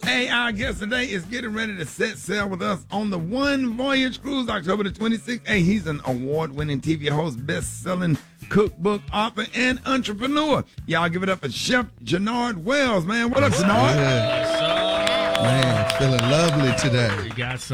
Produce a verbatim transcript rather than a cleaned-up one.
Hey, our guest today is getting ready to set sail with us on the One Voyage Cruise, October the twenty-sixth. Hey, he's an award-winning T V host, best-selling cookbook author, and entrepreneur. Y'all give it up for Chef Jannard Wells, man. What up, Jannard? Man, feeling lovely today. You got some.